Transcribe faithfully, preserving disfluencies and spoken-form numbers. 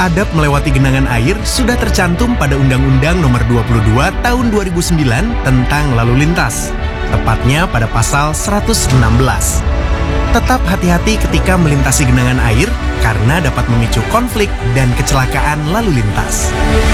adab melewati genangan air sudah tercantum pada Undang-Undang Nomor dua puluh dua Tahun dua ribu sembilan tentang lalu lintas, tepatnya pada pasal seratus enam belas. Tetap hati-hati ketika melintasi genangan air karena dapat memicu konflik dan kecelakaan lalu lintas.